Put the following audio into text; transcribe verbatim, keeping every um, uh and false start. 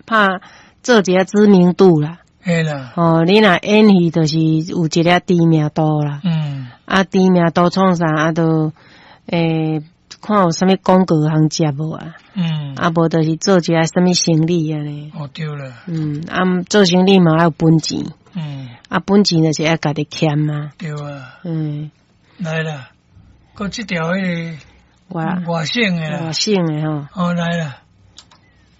拍做一个知名度啦。 嘿啦， 哦，你若演戏就是有一个知名度啦。 嗯， 啊，知名度创啥啊？都诶，看有啥物广告通接无啊？ 嗯， 啊，无就是做一个啥物生意安尼。 哦对了， 嗯，啊，做生意嘛要有本钱。 嗯， 啊，本钱就是要家己欠嘛。 对啊， 嗯， 来啦，搁这条迄外个外省的外啦， 省的吼。 哦来啦。